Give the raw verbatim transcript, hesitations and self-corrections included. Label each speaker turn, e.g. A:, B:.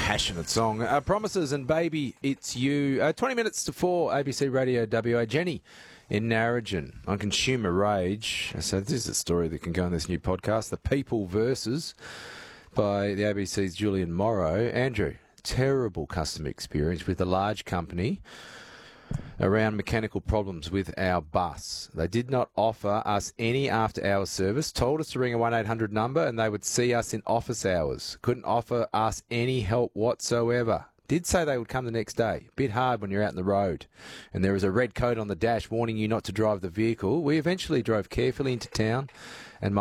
A: passionate song. Uh, Promises and Baby, It's You. Uh, twenty minutes to four, A B C Radio W A. Jenny in Narrogin on Consumer Rage. So this is a story that can go on this new podcast, The People Versus, by the A B C's Julian Morrow. Andrew, terrible customer experience with a large company around mechanical problems with our bus. They did not offer us any after-hours service, told us to ring a one eight hundred number and they would see us in office hours. Couldn't offer us any help whatsoever. Did say they would come the next day. Bit hard when you're out in the road. And there was a red coat on the dash warning you not to drive the vehicle. We eventually drove carefully into town and